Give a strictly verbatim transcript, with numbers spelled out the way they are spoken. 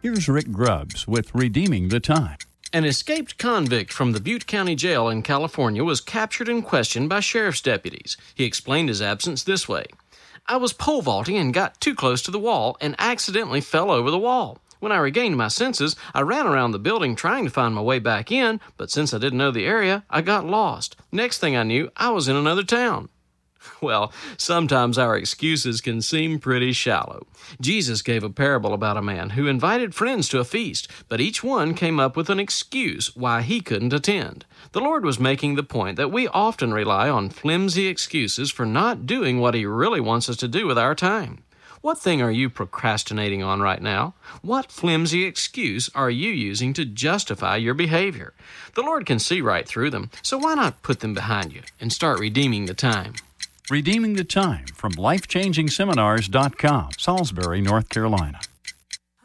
Here's Rick Grubbs with Redeeming the Time. An escaped convict from the Butte County Jail in California was captured and questioned by sheriff's deputies. He explained his absence this way. I was pole vaulting and got too close to the wall and accidentally fell over the wall. When I regained my senses, I ran around the building trying to find my way back in, but since I didn't know the area, I got lost. Next thing I knew, I was in another town. Well, sometimes our excuses can seem pretty shallow. Jesus gave a parable about a man who invited friends to a feast, but each one came up with an excuse why he couldn't attend. The Lord was making the point that we often rely on flimsy excuses for not doing what He really wants us to do with our time. What thing are you procrastinating on right now? What flimsy excuse are you using to justify your behavior? The Lord can see right through them, so why not put them behind you and start redeeming the time? Redeeming the Time from life changing seminars dot com, Salisbury, North Carolina.